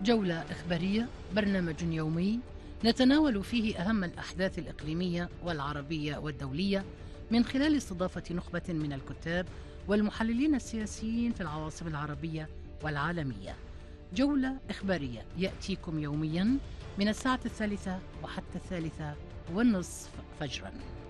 جولة إخبارية، برنامج يومي نتناول فيه أهم الأحداث الإقليمية والعربية والدولية من خلال استضافة نخبة من الكتاب والمحللين السياسيين في العواصم العربية والعالمية. جولة إخبارية يأتيكم يوميا من الساعة 3:00 وحتى 3:30 فجرا.